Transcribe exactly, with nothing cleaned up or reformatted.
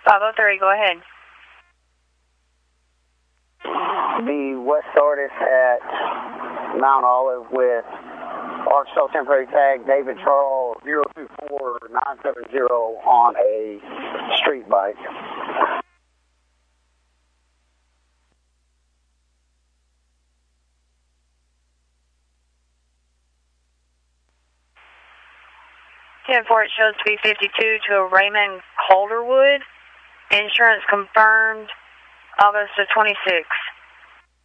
five oh three, go ahead. The West Sardis at Mount Olive with Arkansas temporary tag David Charles zero two four nine seven zero on a street bike. ten four, it shows to be fifty-two to a Raymond Calderwood. Insurance confirmed August the twenty-sixth.